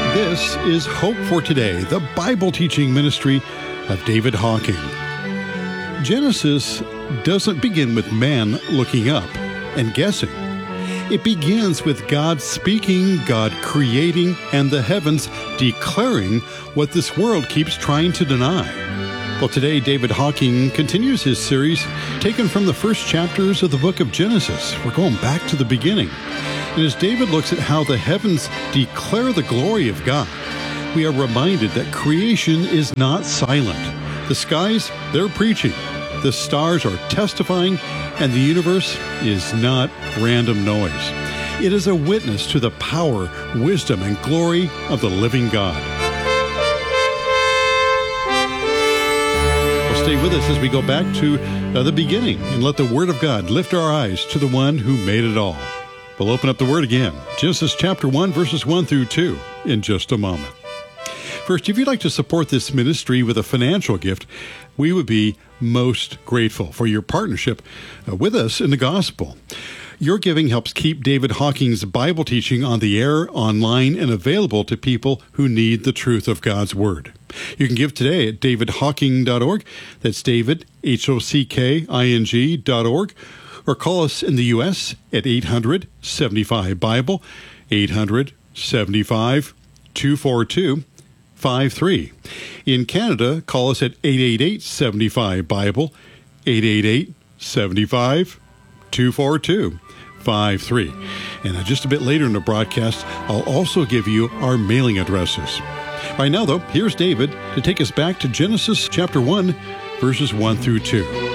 This is Hope for Today, the Bible teaching ministry of David Hocking. Genesis doesn't begin with man looking up and guessing. It begins with God speaking, God creating, and the heavens declaring what this world keeps trying to deny. Well, today, David Hocking continues his series taken from the first chapters of the book of Genesis. We're going back to the beginning. And as David looks at how the heavens declare the glory of God, we are reminded that creation is not silent. The skies, they're preaching. The stars are testifying, and the universe is not random noise. It is a witness to the power, wisdom, and glory of the living God. Well, stay with us as we go back to the beginning and let the Word of God lift our eyes to the one who made it all. We'll open up the Word again, Genesis chapter 1, verses 1 through 2, in just a moment. First, if you'd like to support this ministry with a financial gift, we would be most grateful for your partnership with us in the gospel. Your giving helps keep David Hocking's Bible teaching on the air, online, and available to people who need the truth of God's Word. You can give today at davidhocking.org. That's David, HOCKING.org. Or call us in the U.S. at 800-75-BIBLE, 800-75-242-53. In Canada, call us at 888-75-BIBLE, 888-75-242-53. And just a bit later in the broadcast, I'll also give you our mailing addresses. Right now, though, here's David to take us back to Genesis chapter 1, verses 1 through 2.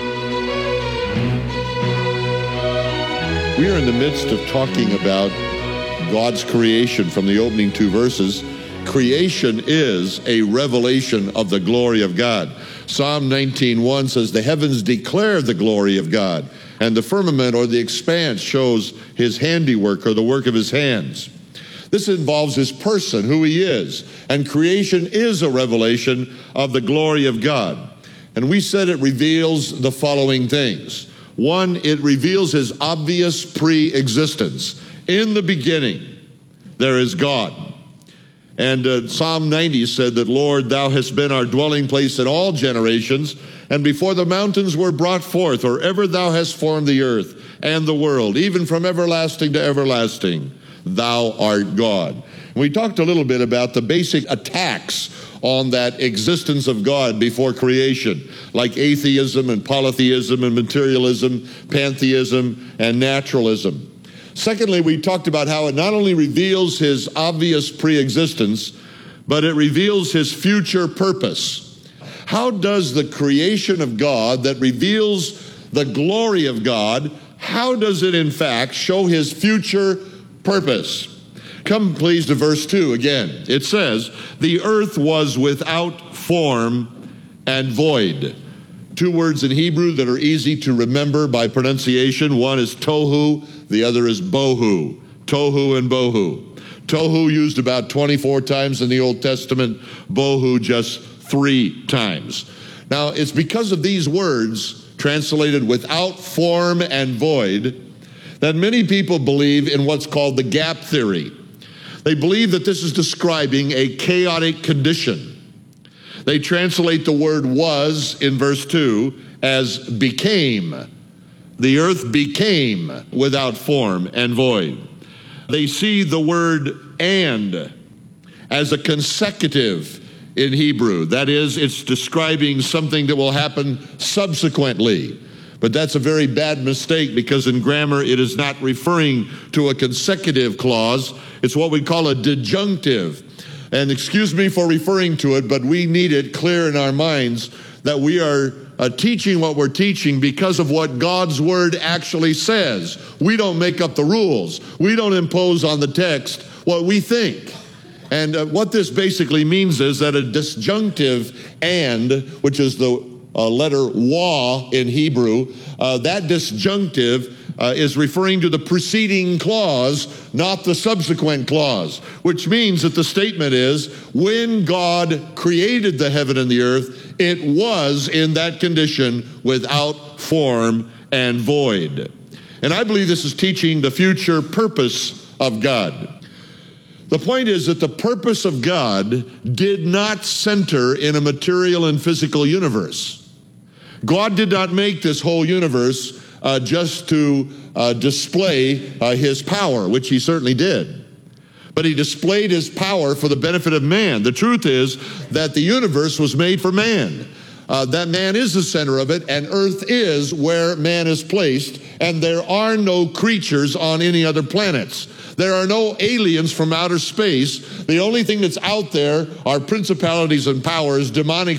We are in the midst of talking about God's creation from the opening two verses. Creation is a revelation of the glory of God. Psalm 19:1 says, "The heavens declare the glory of God, and the firmament or the expanse shows his handiwork or the work of his hands." This involves his person, who he is, and creation is a revelation of the glory of God. And we said it reveals the following things. One, it reveals his obvious pre-existence. In the beginning, there is God. And Psalm 90 said that, "Lord, thou hast been our dwelling place in all generations, and before the mountains were brought forth, or ever thou hast formed the earth and the world, even from everlasting to everlasting, thou art God." And we talked a little bit about the basic attacks on that existence of God before creation, like atheism and polytheism and materialism, pantheism and naturalism. Secondly, we talked about how it not only reveals his obvious pre-existence, but it reveals his future purpose. How does the creation of God that reveals the glory of God, how does it in fact show his future purpose? Come please to verse 2 again. It says, "The earth was without form and void." Two words in Hebrew that are easy to remember by pronunciation. One is tohu, the other is bohu. Tohu and bohu. Tohu used about 24 times in the Old Testament, bohu just 3 times. Now, it's because of these words, translated without form and void, that many people believe in what's called the gap theory. They believe that this is describing a chaotic condition. They translate the word was in verse 2 as became. The earth became without form and void. They see the word and as a consecutive in Hebrew. That is, it's describing something that will happen subsequently. But that's a very bad mistake, because in grammar it is not referring to a consecutive clause. It's what we call a disjunctive. And excuse me for referring to it, but we need it clear in our minds that we are teaching what we're teaching because of what God's Word actually says. We don't make up the rules. We don't impose on the text what we think. And what this basically means is that a disjunctive and, which is the letter wa in Hebrew, that disjunctive is referring to the preceding clause, not the subsequent clause, which means that the statement is, when God created the heaven and the earth, it was in that condition without form and void. And I believe this is teaching the future purpose of God. The point is that the purpose of God did not center in a material and physical universe. God did not make this whole universe just to display his power, which he certainly did. But he displayed his power for the benefit of man. The truth is that the universe was made for man. That man is the center of it, and earth is where man is placed, and there are no creatures on any other planets. There are no aliens from outer space. The only thing that's out there are principalities and powers, demonic